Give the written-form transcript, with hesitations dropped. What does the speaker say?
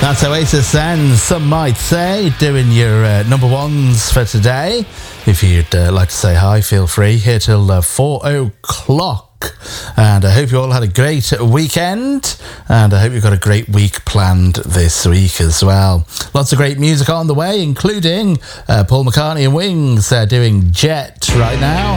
That's Oasis and Some Might Say doing your number ones for today. If you'd like to say hi, feel free. Here till 4 o'clock. And I hope you all had a great weekend. And I hope you've got a great week planned this week as well. Lots of great music on the way, including Paul McCartney and Wings doing Jet right now.